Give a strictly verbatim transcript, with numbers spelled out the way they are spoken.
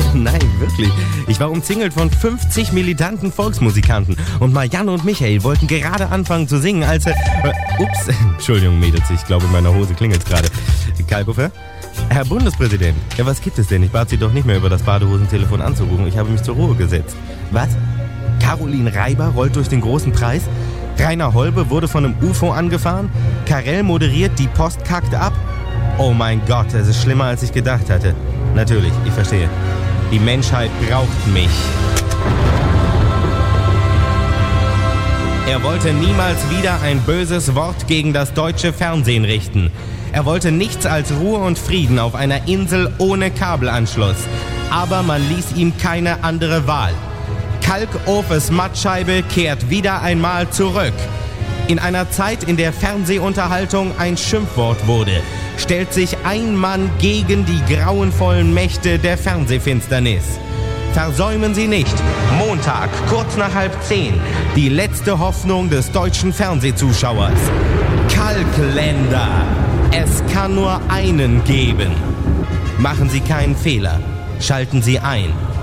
Nein, wirklich. Ich war umzingelt von fünfzig militanten Volksmusikanten und Marianne und Michael wollten gerade anfangen zu singen, als... Äh, ups, Entschuldigung, Mädels, ich glaube, in meiner Hose klingelt's gerade. Kalkofe? Herr Bundespräsident, ja, was gibt es denn? Ich bat Sie doch nicht mehr über das Badehosentelefon anzurufen. Ich habe mich zur Ruhe gesetzt. Was? Caroline Reiber rollt durch den großen Preis? Rainer Holbe wurde von einem U F O angefahren? Karel moderiert, die Post kackt ab? Oh mein Gott, es ist schlimmer, als ich gedacht hatte. Natürlich, ich verstehe. Die Menschheit braucht mich. Er wollte niemals wieder ein böses Wort gegen das deutsche Fernsehen richten. Er wollte nichts als Ruhe und Frieden auf einer Insel ohne Kabelanschluss. Aber man ließ ihm keine andere Wahl. Kalkofes Mattscheibe kehrt wieder einmal zurück. In einer Zeit, in der Fernsehunterhaltung ein Schimpfwort wurde, stellt sich ein Mann gegen die grauenvollen Mächte der Fernsehfinsternis. Versäumen Sie nicht, Montag, kurz nach halb zehn, die letzte Hoffnung des deutschen Fernsehzuschauers. Kalkländer. Es kann nur einen geben. Machen Sie keinen Fehler. Schalten Sie ein.